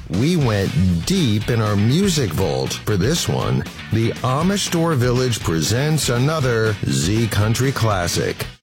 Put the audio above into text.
We went deep in our music vault for this one. The Amish Store Village presents another Z Country classic.